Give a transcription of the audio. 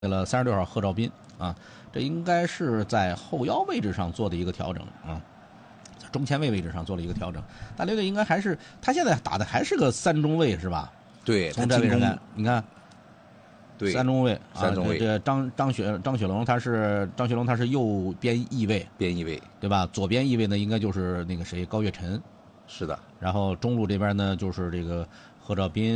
了36号贺兆斌啊，这应该是在后腰位置上做的一个调整啊，中前卫位置上做了一个调整。大刘队应该还是他现在打的还是个3中卫是吧？ 对， 从这位置看，你看， 对 3中卫 ，3中卫。 这张雪龙他是右边翼位，对吧？左边翼位呢应该就是那个谁高跃晨， 是的。 然后中路这边呢就是这个贺兆斌。